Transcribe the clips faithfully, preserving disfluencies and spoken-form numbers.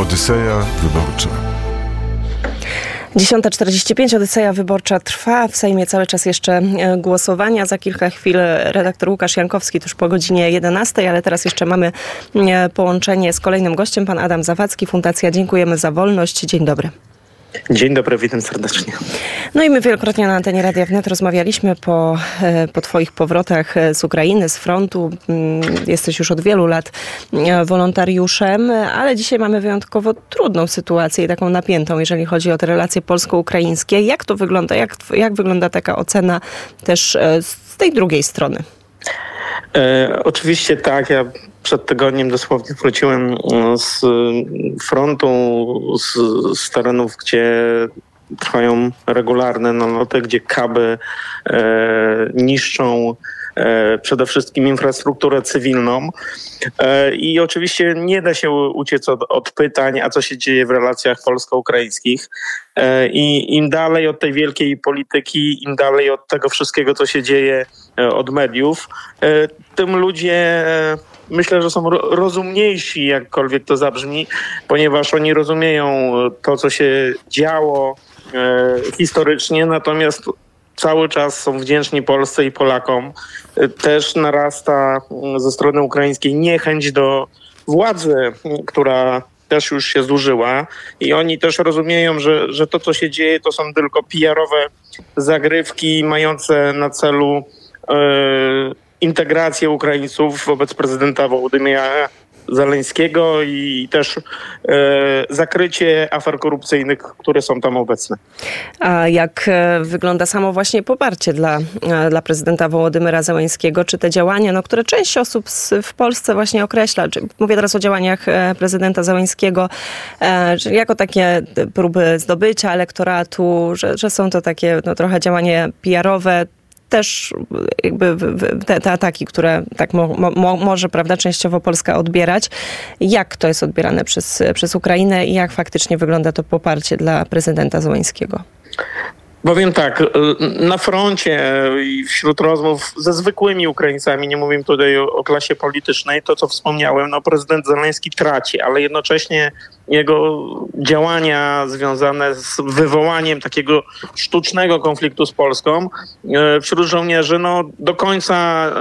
Odyseja Wyborcza. dziesiąta czterdzieści pięć, Odyseja Wyborcza trwa. W Sejmie cały czas jeszcze głosowania. Za kilka chwil redaktor Łukasz Jankowski tuż po godzinie jedenastej, ale teraz jeszcze mamy połączenie z kolejnym gościem, pan Adam Zawadzki, Fundacja Dziękujemy za Wolność. Dzień dobry. Dzień dobry, witam serdecznie. No i my wielokrotnie na antenie Radia Wnet rozmawialiśmy po, po twoich powrotach z Ukrainy, z frontu. Jesteś już od wielu lat wolontariuszem, ale dzisiaj mamy wyjątkowo trudną sytuację i taką napiętą, jeżeli chodzi o te relacje polsko-ukraińskie. Jak to wygląda? Jak, jak wygląda taka ocena też z tej drugiej strony? E, oczywiście tak, ja przed tygodniem dosłownie wróciłem z frontu, z, z terenów, gdzie trwają regularne naloty, gdzie kaby e, niszczą e, przede wszystkim infrastrukturę cywilną. E, I oczywiście nie da się uciec od, od pytań, a co się dzieje w relacjach polsko-ukraińskich. E, I im dalej od tej wielkiej polityki, im dalej od tego wszystkiego, co się dzieje e, od mediów, e, tym ludzie... E, Myślę, że są rozumniejsi, jakkolwiek to zabrzmi, ponieważ oni rozumieją to, co się działo e, historycznie, natomiast cały czas są wdzięczni Polsce i Polakom. E, też narasta ze strony ukraińskiej niechęć do władzy, która też już się zużyła i oni też rozumieją, że, że to, co się dzieje, to są tylko P R-owe zagrywki mające na celu e, integrację Ukraińców wobec prezydenta Wołodymyra Zeleńskiego i też e, zakrycie afer korupcyjnych, które są tam obecne. A jak wygląda samo właśnie poparcie dla, dla prezydenta Wołodymyra Zeleńskiego? Czy te działania, no, które część osób z, w Polsce właśnie określa, czy, mówię teraz o działaniach prezydenta Zeleńskiego, e, jako takie próby zdobycia elektoratu, że, że są to takie no, trochę działania P R-owe, też jakby te, te ataki, które tak mo, mo, może, prawda, częściowo Polska odbierać. Jak to jest odbierane przez, przez Ukrainę i jak faktycznie wygląda to poparcie dla prezydenta Zeleńskiego? Powiem tak, na froncie i wśród rozmów ze zwykłymi Ukraińcami, nie mówimy tutaj o, o klasie politycznej, to co wspomniałem, no prezydent Zeleński traci, ale jednocześnie jego działania związane z wywołaniem takiego sztucznego konfliktu z Polską wśród żołnierzy, no do końca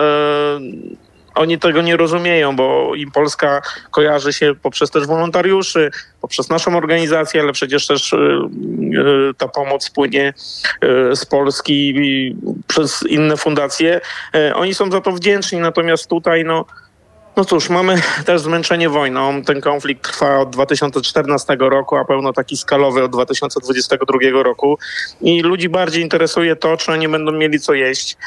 e, oni tego nie rozumieją, bo im Polska kojarzy się poprzez też wolontariuszy, poprzez naszą organizację, ale przecież też y, y, ta pomoc płynie y, z Polski i przez inne fundacje. Y, oni są za to wdzięczni, natomiast tutaj no No cóż, mamy też zmęczenie wojną. Ten konflikt trwa od dwa tysiące czternastego roku, a pełno taki skalowy od dwa tysiące dwudziestego drugiego roku. I ludzi bardziej interesuje to, czy oni będą mieli co jeść,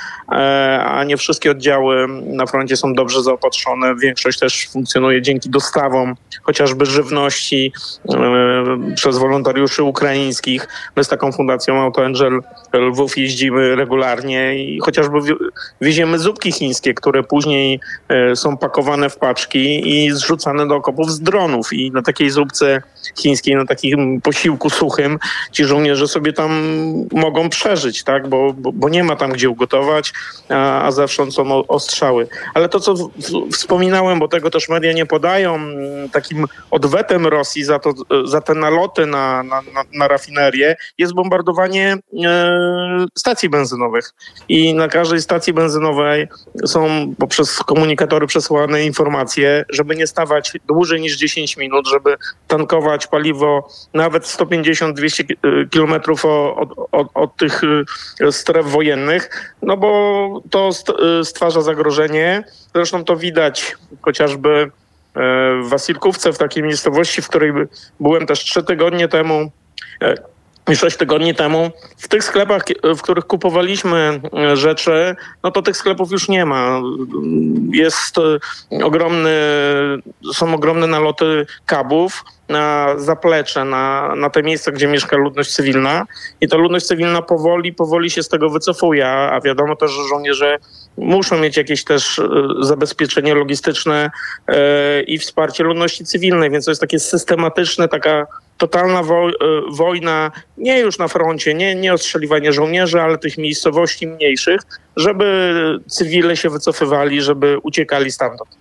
a nie wszystkie oddziały na froncie są dobrze zaopatrzone. Większość też funkcjonuje dzięki dostawom chociażby żywności przez wolontariuszy ukraińskich. My z taką fundacją AutoAngel Lwów jeździmy regularnie i chociażby wieziemy zupki chińskie, które później są pakowane w paczki i zrzucane do okopów z dronów. I na takiej zupce chińskiej, na takim posiłku suchym ci żołnierze sobie tam mogą przeżyć, tak? Bo, bo, bo nie ma tam gdzie ugotować, a, a zewsząd są ostrzały. Ale to, co w, w, wspominałem, bo tego też media nie podają, takim odwetem Rosji za, to, za te naloty na, na, na, na rafinerię jest bombardowanie e, stacji benzynowych. I na każdej stacji benzynowej są poprzez komunikatory przesyłane informacje, żeby nie stawać dłużej niż dziesięć minut, żeby tankować paliwo nawet sto pięćdziesiąt do dwieście kilometrów od, od, od tych stref wojennych, no bo to stwarza zagrożenie. Zresztą to widać chociażby w Wasilkówce, w takiej miejscowości, w której byłem też trzy tygodnie temu, sześć tygodni temu. W tych sklepach, w których kupowaliśmy rzeczy, no to tych sklepów już nie ma. Jest ogromny, są ogromne naloty kabów na zaplecze, na, na te miejsca, gdzie mieszka ludność cywilna i ta ludność cywilna powoli, powoli się z tego wycofuje, a wiadomo też, że żołnierze muszą mieć jakieś też zabezpieczenie logistyczne i wsparcie ludności cywilnej, więc to jest takie systematyczne, taka totalna wo- wojna, nie już na froncie, nie, nie ostrzeliwanie żołnierzy, ale tych miejscowości mniejszych, żeby cywile się wycofywali, żeby uciekali stamtąd.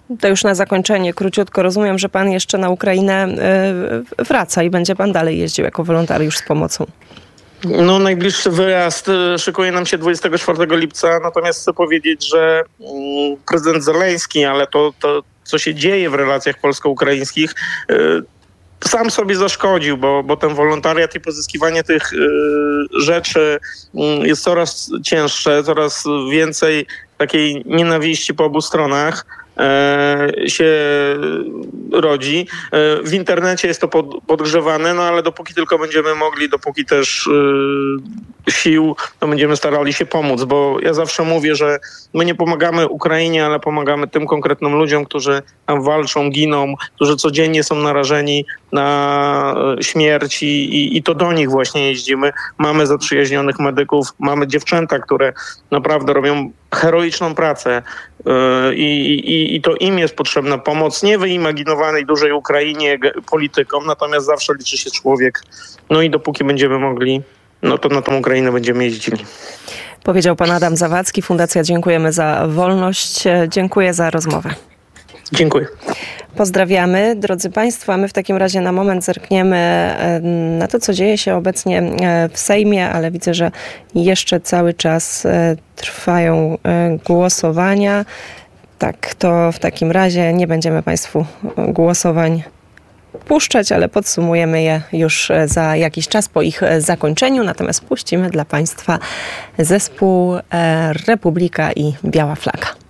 To już na zakończenie, króciutko, rozumiem, że pan jeszcze na Ukrainę wraca i będzie pan dalej jeździł jako wolontariusz z pomocą. No, najbliższy wyjazd szykuje nam się dwudziestego czwartego lipca, natomiast chcę powiedzieć, że prezydent Zeleński, ale to, to co się dzieje w relacjach polsko-ukraińskich, sam sobie zaszkodził, bo, bo ten wolontariat i pozyskiwanie tych y, rzeczy y, jest coraz cięższe, coraz więcej takiej nienawiści po obu stronach y, się rodzi. Y, w internecie jest to pod, podgrzewane, no ale dopóki tylko będziemy mogli, dopóki też y, sił, to będziemy starali się pomóc, bo ja zawsze mówię, że my nie pomagamy Ukrainie, ale pomagamy tym konkretnym ludziom, którzy tam walczą, giną, którzy codziennie są narażeni na śmierć i, i, i to do nich właśnie jeździmy. Mamy zaprzyjaźnionych medyków, mamy dziewczęta, które naprawdę robią heroiczną pracę yy, i, i to im jest potrzebna pomoc, nie wyimaginowanej dużej Ukrainie, politykom, natomiast zawsze liczy się człowiek. No i dopóki będziemy mogli, no to na tą Ukrainę będziemy jeździli. Powiedział pan Adam Zawadzki, Fundacja Dziękujemy za Wolność. Dziękuję za rozmowę. Dziękuję. Pozdrawiamy. Drodzy Państwo, a my w takim razie na moment zerkniemy na to, co dzieje się obecnie w Sejmie, ale widzę, że jeszcze cały czas trwają głosowania. Tak, to w takim razie nie będziemy Państwu głosowań puszczać, ale podsumujemy je już za jakiś czas po ich zakończeniu. Natomiast puścimy dla Państwa zespół Republika i Biała Flaga.